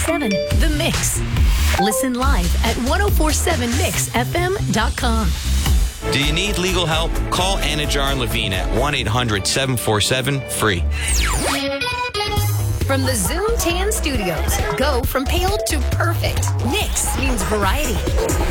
1047 The Mix. Listen live at 1047mixfm.com. Do you need legal help? Call Anajar and Levine at 1-800-747-FREE. From the Zoom Tan Studios, go from pale to perfect. Nix means variety.